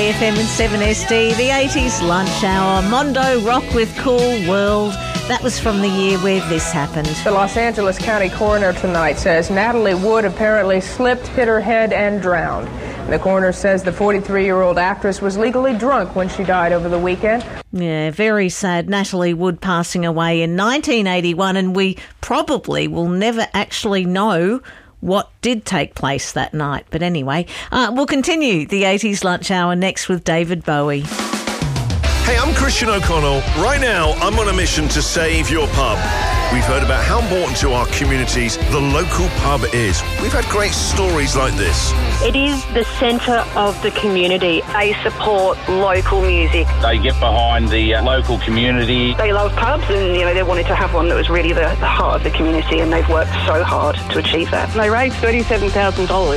FM and 7SD, the 80s lunch hour, Mondo Rock with Cool World. That was from the year where this happened. The Los Angeles County coroner tonight says Natalie Wood apparently slipped, hit her head, and drowned. The coroner says the 43-year-old actress was legally drunk when she died over the weekend. Yeah, very sad. Natalie Wood passing away in 1981, and we probably will never actually know what did take place that night. But anyway, we'll continue the 80s lunch hour next with David Bowie. Hey, I'm Christian O'Connell. Right now, I'm on a mission to save your pub. We've heard about how important to our communities the local pub is. We've had great stories like this. It is the centre of the community. They support local music. They get behind the local community. They love pubs and, they wanted to have one that was really the heart of the community, and they've worked so hard to achieve that. They raised $37,000